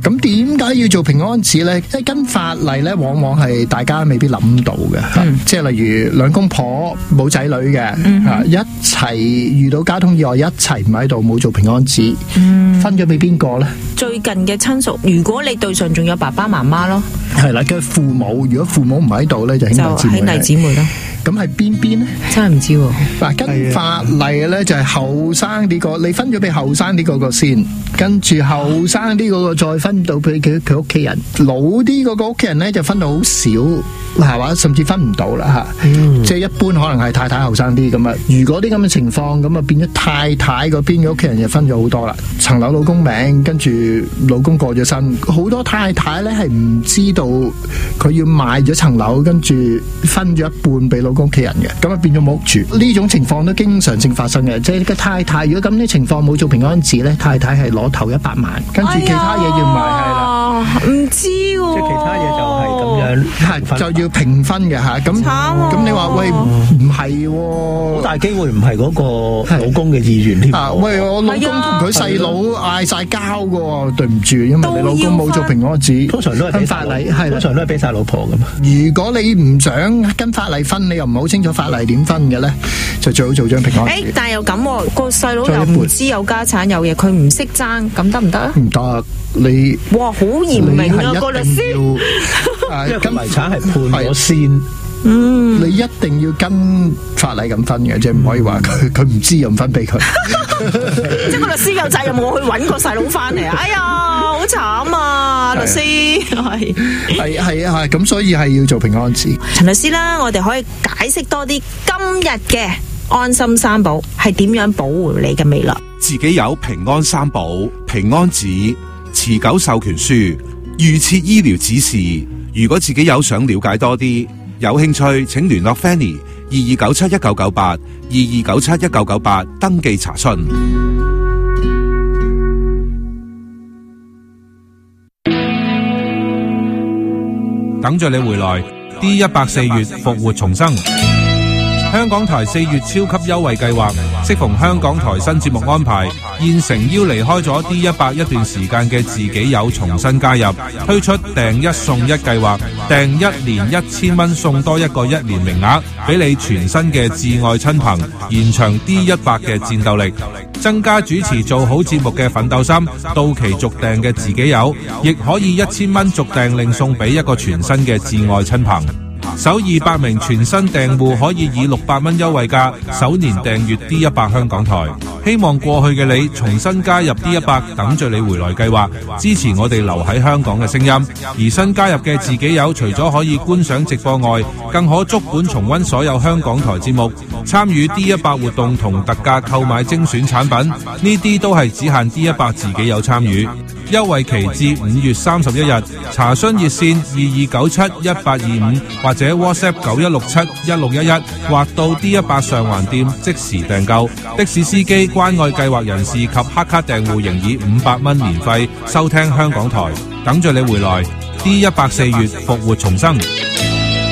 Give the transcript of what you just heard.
咁點解要做平安紙呢？因為跟法例呢，往往係大家未必諗到嘅，即係例如兩公婆冇仔女嘅，一齊遇到交通意外，一齊唔喺度，冇做平安紙，分咗俾邊個呢？ 最近嘅親屬，如果你對上仲有爸爸媽媽咯， 係啦，跟父母，如果父母唔喺度呢，就兄弟姊妹咯。咁係邊呢？ 真係唔知喎。 嗱，跟法例咧就係後生啲個，你分咗俾後生啲嗰個先，跟住後生啲嗰個再分到俾佢屋企人，老啲嗰個屋企人咧就分到好少，係嘛，甚至分唔到啦吓。即係一般可能係太太後生啲咁啊。如果啲咁嘅情況，咁啊變咗太太嗰邊嘅屋企人就分咗好多啦。層樓老公名，跟住老公過咗身，好多太太咧係唔知道佢要賣咗層樓，跟住分咗一半俾老公屋企人嘅，咁啊變咗冇屋住。呢種情況都經常性發生嘅，即係個太太如果咁啲情況冇做平安紙咧，太太係攞頭100萬，跟住其他嘢要賣，係啦， 唔知喎， 即係其他嘢就係咁樣， 係就要平分嘅吓。咁咁你話喂唔係喎， 好大機會唔係嗰個老公嘅意願添。 喂，我老公同佢細佬嗌晒交嘅，對唔住，因為你老公冇做平安紙， 通常都係跟法例，係通常都係俾晒老婆噶嘛。 如果你唔想跟法例分，你又唔好清楚法例點分嘅咧，就最好做張平安紙。 但係又咁，個細佬又唔知有家產有嘢，佢唔識爭，咁得唔得啊？ 唔得，你哇好嚴明啊個律師， 因為跟遺產係判咗先。 你一定要跟法例咁分嘅，即係唔可以話佢唔知又唔分俾佢。 即係個律師有責任我去搵個細佬翻嚟啊！哎呀，好慘啊，律師係咁，所以係要做平安紙。 陳律師啦，我哋可以解釋多啲今日嘅安心三寶係點樣保護你嘅未來。 自己有平安三寶、平安紙、持久授權書、預設醫療指示。如果自己有想了解多啲，有興趣請聯絡 Fanny 22971998 22971998登記查詢。 等着你回來 D100 4月復活重生。香港台4月超級優惠計劃，適逢香港台新節目安排，現成邀離開咗 D100 一段時間嘅自己友重新加入，推出訂一送一計劃，訂一年1000蚊送多一個1年名額，俾你全新嘅摯愛親朋，延長 D100 嘅戰鬥力，增加主持做好節目嘅奮鬥心。到期續訂嘅自己友，亦可以1000蚊續訂另送俾一個全新嘅摯愛親朋。首200名全新訂戶可以以600蚊優惠價首年訂閱 D100 香港台。希望過去嘅你重新加入 D100 等着你回來計劃，支持我哋留喺香港嘅聲音。而新加入嘅自己友除咗可以觀賞直播外，更可足本重溫所有香港台節目，參與 D100 活動同特價購買精選產品，呢啲都係只限 D100 自己友參與。優惠期至5月31日，查詢熱線22971825或者 WhatsApp 91671611，或到 D100 上環店即時訂購。的士司機、關愛計劃人士及黑卡訂戶仍以500蚊年費收聽香港台。等著你回來 ，D100 4月復活重生。